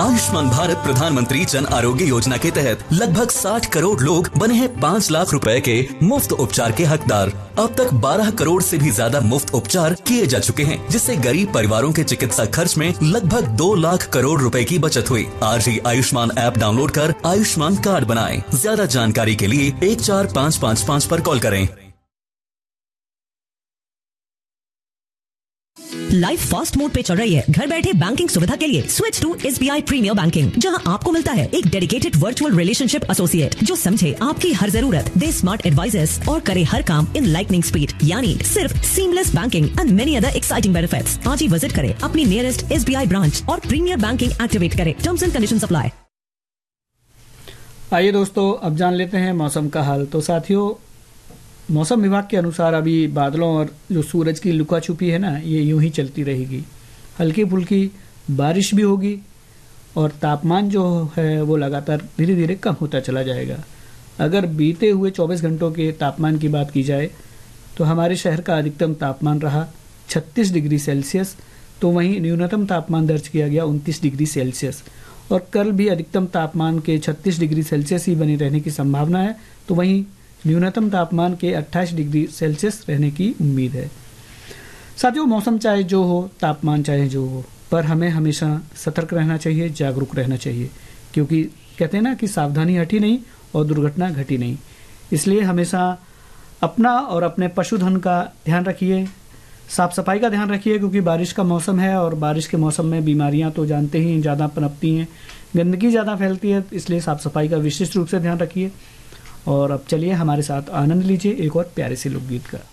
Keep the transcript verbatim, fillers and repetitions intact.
आयुष्मान भारत प्रधानमंत्री जन आरोग्य योजना के तहत लगभग साठ करोड़ लोग बने हैं पाँच लाख रुपए के मुफ्त उपचार के हकदार। अब तक बारह करोड़ से भी ज्यादा मुफ्त उपचार किए जा चुके हैं, जिससे गरीब परिवारों के चिकित्सा खर्च में लगभग दो लाख करोड़ रुपए की बचत हुई। आज ही आयुष्मान ऐप डाउनलोड कर आयुष्मान कार्ड बनाएं। ज्यादा जानकारी के लिए एक चार पाँच पाँच पाँच पर कॉल करें। लाइफ फास्ट मोड पे चल रही है। घर बैठे बैंकिंग सुविधा के लिए switch to SBI premiere banking, जहां आपको मिलता है एक डेडिकेटेड वर्चुअल रिलेशनशिप एसोसिएट जो समझे आपकी हर जरूरत, दे स्मार्ट एडवाइजर्स और करे हर काम इन लाइटनिंग स्पीड, यानी सिर्फ seamless banking and many other exciting benefits. आज ही विजिट करें अपनी नियरेस्ट एसबीआई ब्रांच और प्रीमियर बैंकिंग एक्टिवेट करें। Terms and conditions apply. आइए दोस्तों, अब जान लेते हैं मौसम का हाल। तो साथियों, मौसम विभाग के अनुसार अभी बादलों और जो सूरज की लुका छुपी है ना, ये यूं ही चलती रहेगी। हल्की फुल्की बारिश भी होगी और तापमान जो है वो लगातार धीरे धीरे कम होता चला जाएगा। अगर बीते हुए चौबीस घंटों के तापमान की बात की जाए तो हमारे शहर का अधिकतम तापमान रहा छत्तीस डिग्री सेल्सियस, तो वहीं न्यूनतम तापमान दर्ज किया गया उनतीस डिग्री सेल्सियस। और कल भी अधिकतम तापमान के छत्तीस डिग्री सेल्सियस ही बने रहने की संभावना है, तो वहीं न्यूनतम तापमान के अट्ठाईस डिग्री सेल्सियस रहने की उम्मीद है। साथियों, मौसम चाहे जो हो, तापमान चाहे जो हो, पर हमें हमेशा सतर्क रहना चाहिए, जागरूक रहना चाहिए, क्योंकि कहते हैं ना कि सावधानी हटी नहीं और दुर्घटना घटी नहीं। इसलिए हमेशा अपना और अपने पशुधन का ध्यान रखिए, साफ सफाई का ध्यान रखिए, क्योंकि बारिश का मौसम है और बारिश के मौसम में बीमारियां तो जानते ही ज़्यादा पनपती हैं, गंदगी ज़्यादा फैलती है, इसलिए साफ सफाई का विशिष्ट रूप से ध्यान रखिए। और अब चलिए हमारे साथ आनंद लीजिए एक और प्यारे से लोकगीत का।